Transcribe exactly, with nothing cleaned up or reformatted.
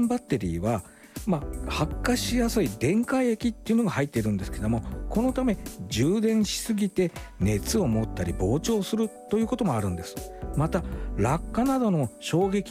ンバッテリーは、まあ、発火しやすい電解液っていうのが入っているんですけども、このため充電しすぎて熱を持ったり膨張するということもあるんです。また落下などの衝撃